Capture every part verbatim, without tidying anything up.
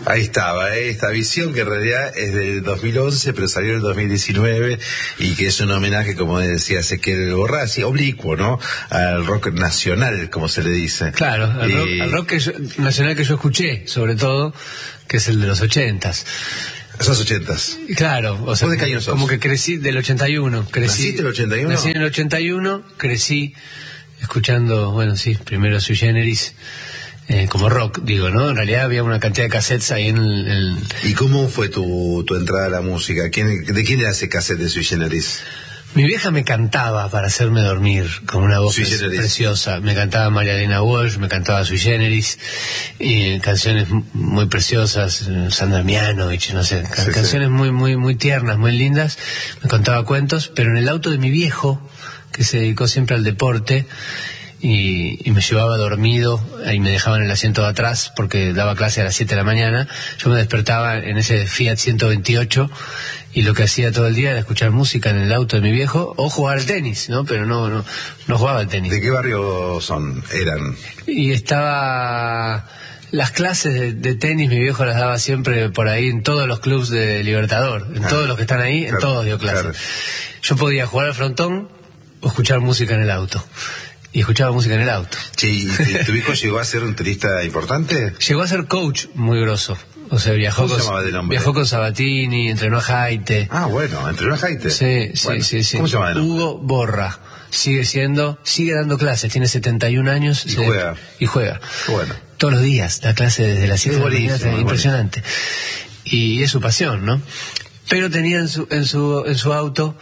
Ahí estaba, ¿eh? Esta visión que en realidad es del dos mil once, pero salió en el dos mil diecinueve y que es un homenaje, como decía Ezequiel Borrassi, oblicuo, ¿no? Al rock nacional, como se le dice. Claro, al y... rock, al rock que yo, nacional que yo escuché, sobre todo, que es el de los ochentas. Esos ochentas. Claro, o sea, ¿de qué año sos? Como que crecí del ochenta y uno. Crecí, ¿Naciste en el ochenta y uno? Nací en el ochenta y uno, crecí escuchando, bueno, sí, primero Sui Generis, eh, como rock, digo, ¿no? En realidad había una cantidad de cassettes ahí en el... el... ¿Y cómo fue tu, tu entrada a la música? ¿Quién, ¿De quién era ese cassette de Sui Generis? Mi vieja me cantaba para hacerme dormir con una voz pre- preciosa. Me cantaba María Elena Walsh, me cantaba Sui Generis, y canciones muy preciosas, Sandra Mianovich, no sé, sí, canciones sí. muy muy muy tiernas, muy lindas. Me contaba cuentos, pero en el auto de mi viejo, que se dedicó siempre al deporte, y, y me llevaba dormido y me dejaba en el asiento de atrás porque daba clase a las siete de la mañana. Yo me despertaba en ese Fiat ciento veintiocho y lo que hacía todo el día era escuchar música en el auto de mi viejo o jugar al tenis, ¿no? Pero no no no jugaba al tenis. ¿De qué barrio son? Eran. Y estaba... Las clases de, de tenis mi viejo las daba siempre por ahí en todos los clubs de Libertador, en ah, todos los que están ahí, claro, en todos dio clases. Claro. Yo podía jugar al frontón o escuchar música en el auto. Y escuchaba música en el auto. Sí, ¿y tu viejo llegó a ser un tenista importante? Llegó a ser coach muy grosso. O sea, viajó, ¿Cómo con, se llamaba de nombre? Viajó con Sabatini, entrenó a Jaite. Ah, bueno, entrenó a Jaite. Sí, bueno, sí, sí. ¿Cómo se llama de nombre? Hugo Borra. Sigue siendo, sigue dando clases, tiene setenta y un años. Y se, juega. Y juega. Bueno. Todos los días, da clase desde las siete de la mañana, es impresionante. Y es su pasión, ¿no? Pero tenía en su, en su, en su auto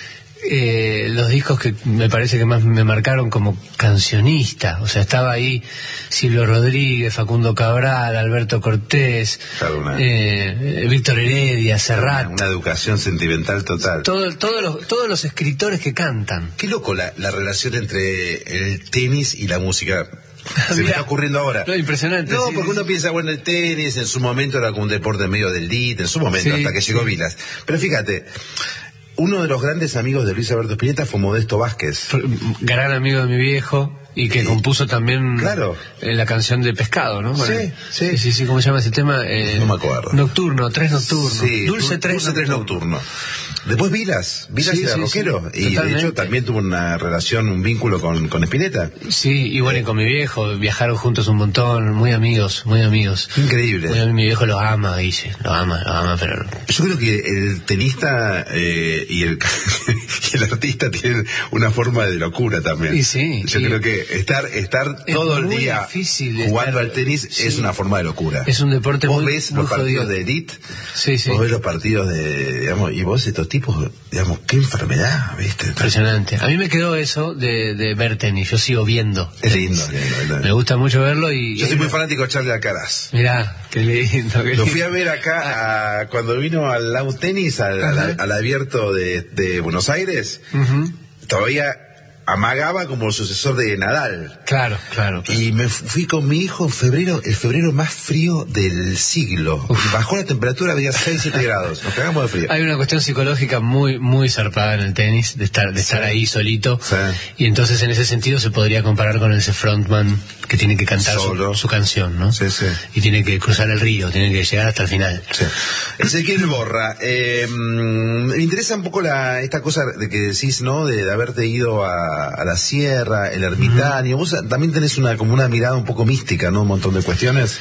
eh, los discos que me parece que más me marcaron como cancionista. O sea, estaba ahí Silvio Rodríguez, Facundo Cabral, Alberto Cortés, claro, una... eh, Víctor Heredia, Serrat. Una, una educación sentimental total. Todo, todo los, todos los escritores que cantan. Qué loco la, la relación entre el tenis y la música. Se Mirá, me está ocurriendo ahora. No, impresionante. No, sí, porque sí. uno piensa, bueno, el tenis en su momento era como un deporte medio del elite, en su momento, sí, hasta que llegó sí. Vilas. Pero fíjate, uno de los grandes amigos de Luis Alberto Spinetta fue Modesto Vázquez. Gran amigo de mi viejo. Y que sí. compuso también claro. eh, la canción de Pescado, ¿no? Sí, bueno, sí, sí, sí, sí, ¿cómo se llama ese tema? Eh, no me acuerdo. Nocturno, tres nocturnos. Sí, Dulce tres Dulce tres nocturno. Después Vilas, Vilas sí, era sí, rockero sí, y totalmente. De hecho también tuvo una relación, un vínculo con, con Spinetta. Sí, y bueno, eh. y con mi viejo, viajaron juntos un montón, muy amigos, muy amigos. Increíble. Muy, mi viejo lo ama, Guille, lo ama, lo ama, pero... Yo creo que el tenista eh, y, el, y el artista tienen una forma de locura también. Y sí. Yo y... creo que estar, estar todo el día jugando estar... al tenis sí. es una forma de locura. Es un deporte vos muy, ves muy los jodido. partidos de elite, sí, sí. vos ves los partidos de, digamos, y vos estos tipos, digamos, qué enfermedad, ¿viste? Impresionante. A mí me quedó eso de, de ver tenis, yo sigo viendo. Es lindo, lindo, lindo. Me gusta mucho verlo y... Yo soy y... muy fanático de Charlie Alcaraz. Mirá, qué lindo, qué lindo. Lo fui a ver acá a, cuando vino al Lawn Tennis, al, al, al abierto de, de Buenos Aires. Uh-huh. Todavía amagaba como el sucesor de Nadal. Claro, claro, claro. Y me fui con mi hijo en febrero, el febrero más frío del siglo. Uf. Bajó la temperatura, había seis, siete grados. Nos cagamos de frío. Hay una cuestión psicológica muy muy zarpada en el tenis, de estar de estar sí. ahí solito. Sí. Y entonces en ese sentido se podría comparar con ese frontman que tiene que cantar su, su canción, ¿no? Sí, sí. Y tiene que cruzar el río, tiene que llegar hasta el final. Sí. Ezequiel Borra, eh, me interesa un poco la esta cosa de que decís, ¿no? De, de haberte ido a a la sierra, el ermitaño. Uh-huh. Vos también tenés una como una mirada un poco mística, ¿no? Un montón de cuestiones.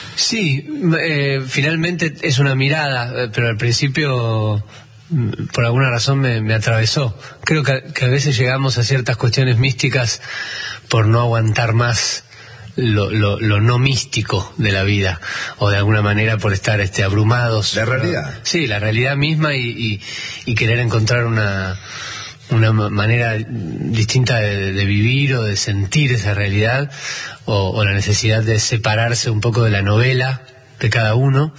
Sí, eh, finalmente es una mirada, pero al principio por alguna razón me, me atravesó. Creo que, que a veces llegamos a ciertas cuestiones místicas por no aguantar más lo, lo, lo no místico de la vida, o de alguna manera por estar este abrumados. La realidad. Sí, la realidad misma y, y, y querer encontrar una una manera distinta de, de vivir o de sentir esa realidad, o, o la necesidad de separarse un poco de la novela de cada uno,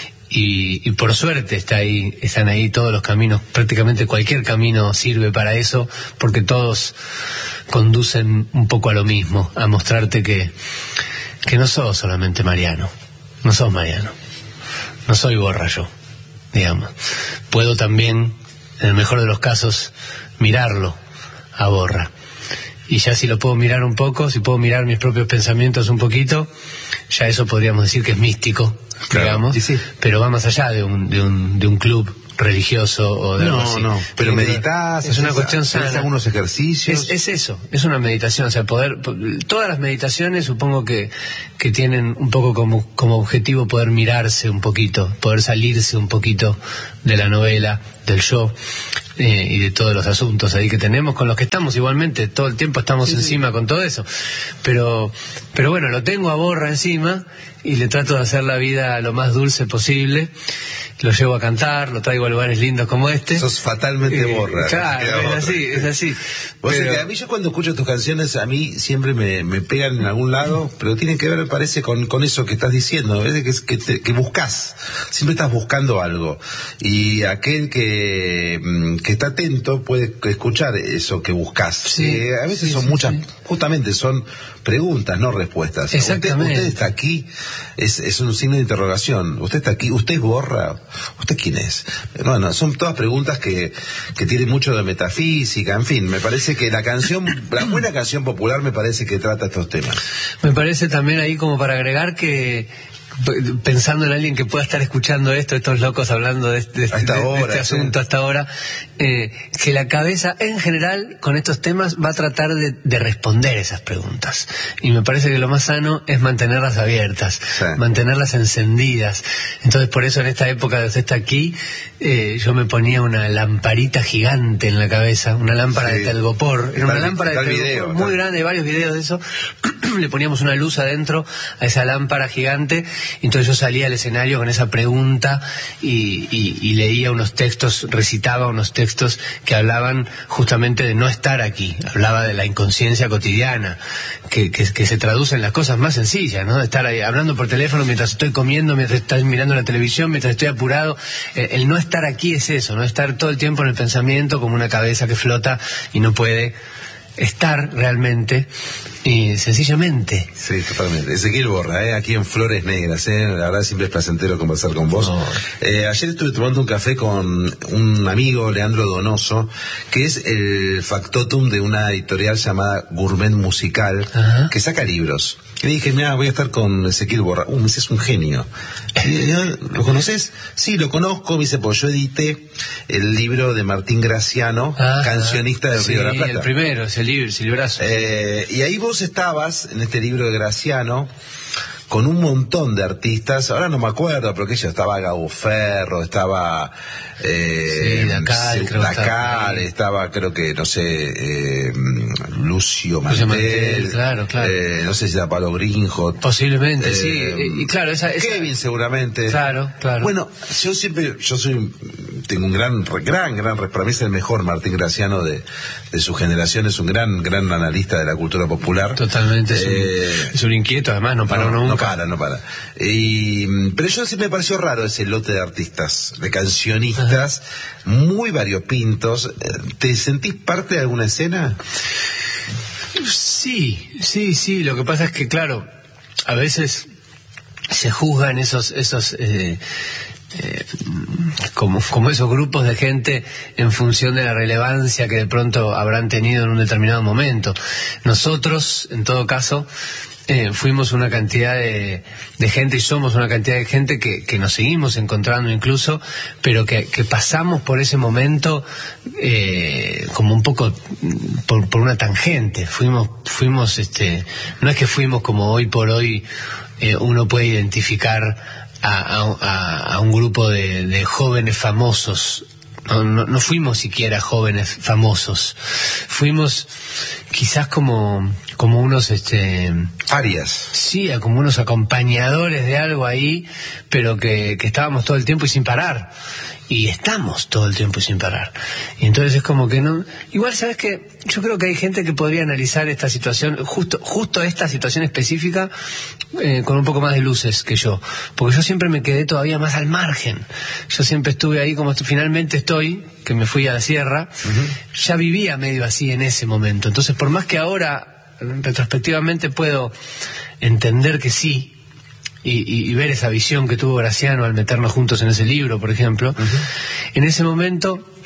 y, y por suerte está ahí, están ahí todos los caminos, prácticamente cualquier camino sirve para eso, porque todos conducen un poco a lo mismo, a mostrarte que, que no sos solamente Mariano, no sos Mariano, no soy Borra yo, digamos. Puedo también, en el mejor de los casos, mirarlo a Borra y ya si lo puedo mirar un poco, si puedo mirar mis propios pensamientos un poquito, ya eso podríamos decir que es místico, claro, digamos, sí, sí. Pero va más allá de un, de un, de un club religioso o de no, algo así. No, pero meditas, es una cuestión sana. ¿Haces algunos ejercicios? Es, es eso, es una meditación, o sea, poder, todas las meditaciones supongo que, que tienen un poco como, como objetivo poder mirarse un poquito, poder salirse un poquito de la novela, del yo, eh, y de todos los asuntos ahí que tenemos, con los que estamos igualmente, todo el tiempo estamos sí, encima sí. con todo eso, pero, pero bueno, lo tengo a Borra encima y le trato de hacer la vida lo más dulce posible. Lo llevo a cantar, lo traigo a lugares lindos como este. Sos fatalmente eh, Borra. Claro, es borra. así, es así. Pero... O sea, que a mí yo cuando escucho tus canciones, a mí siempre me, me pegan en algún lado, pero tienen que ver, me parece, con, con eso que estás diciendo, ¿ves? Que, que, te, que buscas, siempre estás buscando algo. Y aquel que, que está atento puede escuchar eso que buscas. Sí, eh, a veces sí, son sí, muchas, sí. justamente son preguntas, no respuestas. Exactamente. Usted, usted está aquí, es, es un signo de interrogación. Usted está aquí, usted es Borra. ¿Usted quién es? Bueno, son todas preguntas que, que tienen mucho de metafísica, en fin, me parece que la canción, la buena canción popular me parece que trata estos temas. Me parece también ahí como para agregar que, pensando en alguien que pueda estar escuchando esto, estos locos hablando de, de, de, hasta de, ahora, de este asunto sí. hasta ahora, eh, que la cabeza en general con estos temas va a tratar de, de responder esas preguntas. Y me parece que lo más sano es mantenerlas abiertas, sí. mantenerlas encendidas. Entonces por eso en esta época de usted está aquí, eh, yo me ponía una lamparita gigante en la cabeza, una lámpara sí. de telgopor, era una tal, lámpara tal de telgopor video, muy tal. grande, hay varios videos de eso. Le poníamos una luz adentro a esa lámpara gigante. Entonces yo salía al escenario con esa pregunta y, y, y leía unos textos, recitaba unos textos que hablaban justamente de no estar aquí, hablaba de la inconsciencia cotidiana, que, que, que se traduce en las cosas más sencillas, ¿no? De estar ahí hablando por teléfono mientras estoy comiendo, mientras estoy mirando la televisión, mientras estoy apurado. El, el no estar aquí es eso, no estar todo el tiempo en el pensamiento como una cabeza que flota y no puede estar realmente y sencillamente. Sí, totalmente. Ezequiel Borra, ¿eh? Aquí en Flores Negras, ¿eh? La verdad siempre es placentero conversar con vos. No. Eh, ayer estuve tomando un café con un amigo, Leandro Donoso, que es el factotum de una editorial llamada Gourmet Musical, Ajá. que saca libros. Y le dije, mira, voy a estar con Ezequiel Borra. Uh, me dice, es un genio. Y yo, ¿lo conoces? Sí, lo conozco. Me dice, pues yo edité el libro de Martín Graciano, Ajá. cancionista del sí, Río de la Plata. el primero, ese libro, ese librazo. Eh, y ahí vos estabas, en este libro de Graciano, con un montón de artistas, ahora no me acuerdo, pero que yo estaba Gabo Ferro, estaba eh, sí, Dacal, creo Dacal, que estaba creo que, no sé, eh, Lucio Mantel, Lucio Mantel, claro, claro. Eh, no sé si era Pablo Grinjo. Posiblemente, eh, sí, y, y claro, esa, esa... Kevin seguramente. Claro, claro. Bueno, yo siempre, yo soy, tengo un gran, gran, gran, para mí es el mejor Martín Graciano de, de su generación, es un gran, gran analista de la cultura popular. Totalmente, es, eh, un, es un inquieto, además, no paró no, nunca. No para, no para. Y, pero yo siempre me pareció raro ese lote de artistas, de cancionistas, Ajá. muy variopintos. ¿Te sentís parte de alguna escena? Sí, sí, sí. Lo que pasa es que, claro, a veces se juzgan esos, esos, eh, eh, como, como esos grupos de gente en función de la relevancia que de pronto habrán tenido en un determinado momento. Nosotros, en todo caso, Eh, fuimos una cantidad de, de gente y somos una cantidad de gente que, que nos seguimos encontrando incluso, pero que, que pasamos por ese momento eh, como un poco por, por una tangente. Fuimos, fuimos, este, no es que fuimos como hoy por hoy eh, uno puede identificar a, a, a un grupo de, de jóvenes famosos. No, no, no fuimos siquiera jóvenes famosos, fuimos quizás como como unos este arias, sí, como unos acompañadores de algo ahí, pero que, que estábamos todo el tiempo y sin parar, y estamos todo el tiempo y sin parar, y entonces es como que no, igual sabes que yo creo que hay gente que podría analizar esta situación, justo justo esta situación específica, eh, con un poco más de luces que yo, porque yo siempre me quedé todavía más al margen, yo siempre estuve ahí como estoy, finalmente estoy, que me fui a la sierra, uh-huh. ya vivía medio así en ese momento, entonces por más que ahora retrospectivamente puedo entender que sí, y, y, y ver esa visión que tuvo Graciano al meternos juntos en ese libro, por ejemplo, uh-huh. en ese momento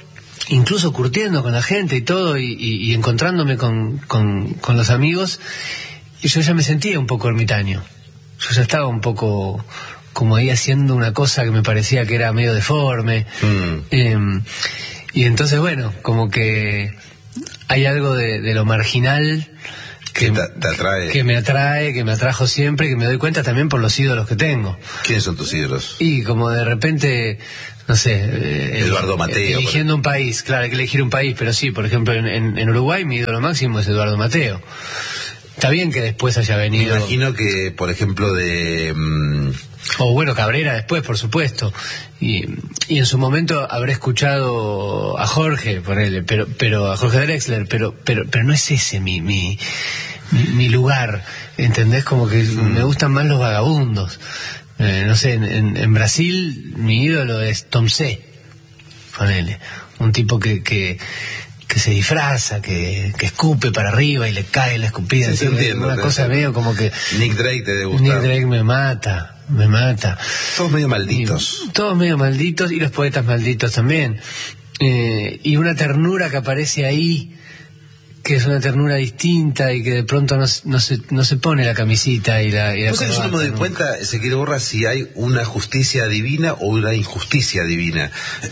incluso curtiendo con la gente y todo, y, y, y encontrándome con, con, con los amigos, y yo ya me sentía un poco ermitaño. Yo ya estaba un poco como ahí haciendo una cosa que me parecía que era medio deforme. Mm. Eh, y entonces, bueno, como que hay algo de, de lo marginal que, te, te atrae. que me atrae, que me atrajo siempre, que me doy cuenta también por los ídolos que tengo. ¿Quiénes son tus ídolos? Y como de repente, no sé, eh, Eduardo Mateo. Eligiendo un país, claro, hay que elegir un país, pero sí, por ejemplo, en, en, en Uruguay mi ídolo máximo es Eduardo Mateo. Está bien que después haya venido... Me imagino que, por ejemplo, de... Um... O bueno, Cabrera después, por supuesto. Y, y en su momento habré escuchado a Jorge, ponele, pero, pero a Jorge Drexler, pero, pero, pero no es ese mi, mi, mi, mi lugar, ¿entendés? Como que mm. me gustan más los vagabundos. Eh, no sé, en, en, en Brasil mi ídolo es Tom C. Ponele, un tipo que... que que se disfraza, que, que escupe para arriba y le cae la escupida. Sí, entiendo, una cosa medio como que... Nick Drake te debe gustar. Nick Drake me mata, me mata. Todos medio malditos. Y, todos medio malditos, y los poetas malditos también. Eh, y una ternura que aparece ahí, que es una ternura distinta y que de pronto no, no, se, no se pone la camisita y la... Y la corbata, yo no me doy ¿no? cuenta, Ezequiel Borra, si hay una justicia divina o una injusticia divina.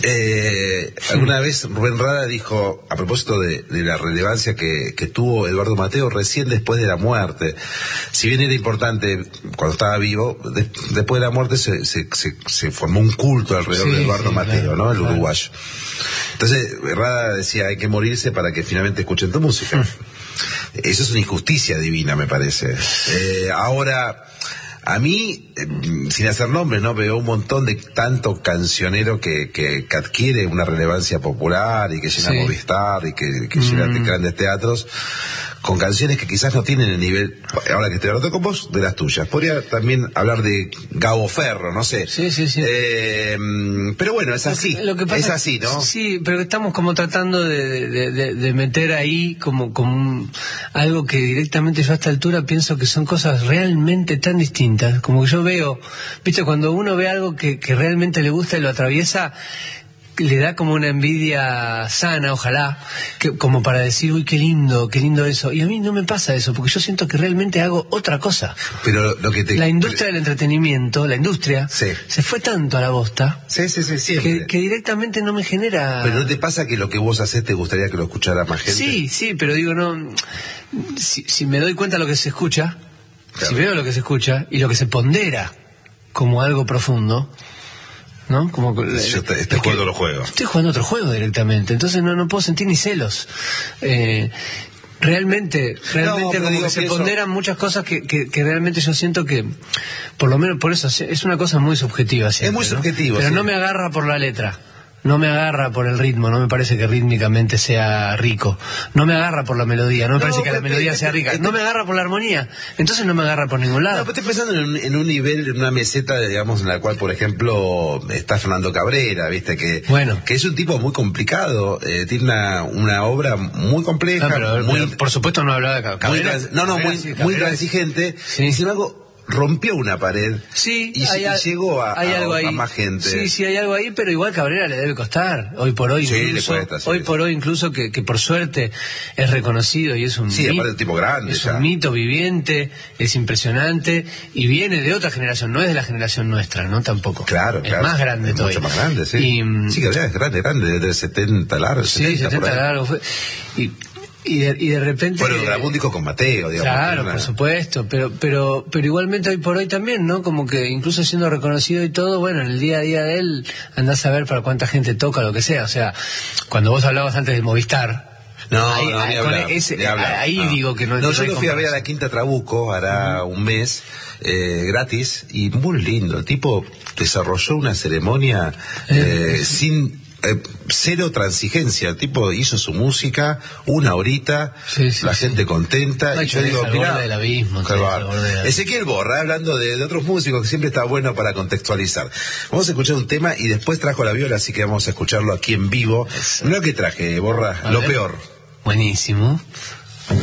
Eh, sí. Alguna vez Rubén Rada dijo, a propósito de, de la relevancia que, que tuvo Eduardo Mateo recién después de la muerte, si bien era importante cuando estaba vivo, de, después de la muerte se, se, se, se formó un culto alrededor sí, de Eduardo sí, Mateo, claro, ¿no? El claro. uruguayo. Entonces, Rada decía, hay que morirse para que finalmente escuchen tu música. Mm. Eso es una injusticia divina, me parece. Eh, ahora, a mí, eh, sin hacer nombres, ¿no? Veo un montón de tanto cancionero que, que, que adquiere una relevancia popular y que llena sí. Movistar y que, que mm. llena de grandes teatros con canciones que quizás no tienen el nivel, ahora que estoy hablando con vos, de las tuyas. Podría también hablar de Gabo Ferro, no sé. Sí, sí, sí. Eh, pero bueno, es así. Lo que pasa, es así, ¿no? Sí, pero estamos como tratando de, de, de, de meter ahí como, como algo que directamente yo a esta altura pienso que son cosas realmente tan distintas. Como que yo veo, viste, cuando uno ve algo que, que realmente le gusta y lo atraviesa, le da como una envidia sana, ojalá, que, como para decir, uy, qué lindo, qué lindo eso. Y a mí no me pasa eso, porque yo siento que realmente hago otra cosa. Pero lo que te... La industria del entretenimiento, la industria, sí. se fue tanto a la bosta, sí, sí, sí, siempre. Que, que directamente no me genera... Pero ¿no te pasa que lo que vos haces te gustaría que lo escuchara más gente? Sí, sí, pero digo, no... Si, si me doy cuenta de lo que se escucha, claro. Si veo lo que se escucha y lo que se pondera como algo profundo... ¿no? Como yo te, estoy jugando otro juego. Estoy jugando otro juego directamente, entonces no, no puedo sentir ni celos. Eh, realmente, realmente no, como que se pienso... ponderan muchas cosas que, que, que realmente yo siento que, por lo menos por eso, es una cosa muy subjetiva siempre, es muy subjetivo, ¿no? Pero sí. No me agarra por la letra. No me agarra por el ritmo, no me parece que rítmicamente sea rico. No me agarra por la melodía, no me no, parece que la melodía te, sea rica. Te, te, no me agarra por la armonía, entonces no me agarra por ningún lado. No, pero estoy pensando en un, en un nivel, en una meseta, digamos, en la cual, por ejemplo, está Fernando Cabrera, viste, que, bueno. que es un tipo muy complicado, eh, tiene una, una obra muy compleja. No, pero, muy, pero por supuesto no hablaba de Cabrera. Muy trans, no, no, Cabrera, muy, sí, muy transigente. Sí. Y sin embargo, rompió una pared sí, y, hay, y llegó a, hay a, algo ahí. a más gente. Sí, sí, hay algo ahí, pero igual Cabrera le debe costar. Hoy por hoy, sí, incluso, le cuesta, sí, hoy sí. por hoy incluso que, que por suerte es reconocido y es un sí, mito, aparte tipo grande, es ya. un mito viviente, es impresionante y viene de otra generación, no es de la generación nuestra, ¿no? Tampoco. Claro, es claro. más grande es todavía. Mucho más grande, sí. Y, sí, Cabrera es grande, grande, desde el setenta largo. Sí, setenta largo fue. Y, Y de, y de repente... Bueno, grabó un disco con Mateo, digamos. Claro, una... por supuesto, pero pero pero igualmente hoy por hoy también, ¿no? Como que incluso siendo reconocido y todo, bueno, en el día a día de él andás a ver para cuánta gente toca, lo que sea. O sea, cuando vos hablabas antes del Movistar... No, ahí, no, ahí, ni hablar, ese, ni hablar, ahí no. digo que no... No, no yo lo fui a ver a la Quinta Trabuco, hará uh-huh. un mes, eh, gratis, y muy lindo. El tipo desarrolló una ceremonia eh, eh, sin... Eh, cero transigencia, el tipo hizo su música una horita, sí, sí, la sí. gente contenta, no, y yo digo, mira, del abismo, Ezequiel Borra, hablando de, de otros músicos que siempre está bueno para contextualizar. Vamos a escuchar un tema y después trajo la viola, así que vamos a escucharlo aquí en vivo. Lo que traje, Borra, a lo ver. peor. Buenísimo.